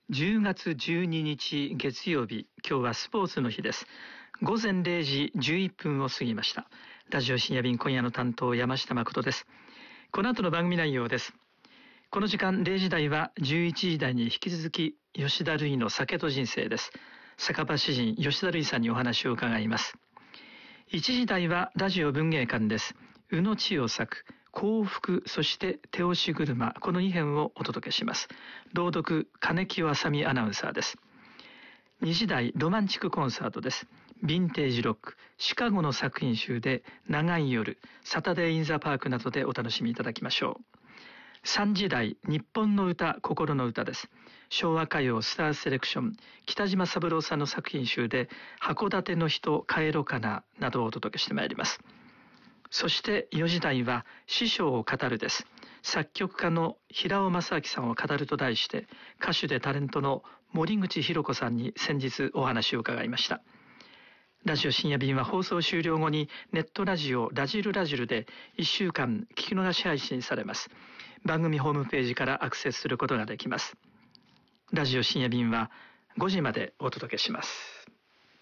10月12日月曜日、今日はスポーツの日です。午前0時11分を過ぎました。ラジオ深夜便、今夜の担当山下誠です。この後の番組内容です。この時間0時台は11時台に引き続き吉田類の酒と人生です。酒場詩人吉田類さんにお話を伺います。1時台はラジオ文芸館です。宇野千代作、幸福、そして手押し車、この2編をお届けします。朗読金清あさみアナウンサーです。2時台ロマンチックコンサートです。ヴィンテージロック、シカゴの作品集で長い夜、サタデーインザパークなどでお楽しみいただきましょう。3時台日本の歌、心の歌です。昭和歌謡スターセレクション、北島三郎さんの作品集で函館の人帰ろかななどをお届けしてまいります。そして4時台は師匠を語るです。作曲家の平尾正明さんを語ると題して、歌手でタレントの森口博子さんに先日お話を伺いました。ラジオ深夜便は放送終了後にネットラジオラジルラジルで1週間聞き逃し配信されます。番組ホームページからアクセスすることができます。ラジオ深夜便は5時までお届けします。